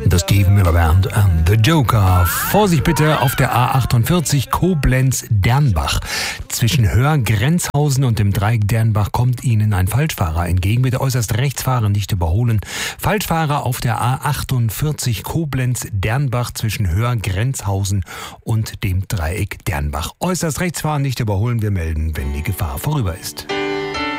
The Steve Miller Band and The Joker. Vorsicht bitte auf der A48 Koblenz-Dernbach. Zwischen Höhr-Grenzhausen und dem Dreieck Dernbach kommt Ihnen ein Falschfahrer entgegen. Bitte äußerst rechts fahren, nicht überholen. Falschfahrer auf der A48 Koblenz-Dernbach zwischen Höhr-Grenzhausen und dem Dreieck Dernbach. Äußerst rechts fahren, nicht überholen. Wir melden, wenn die Gefahr vorüber ist.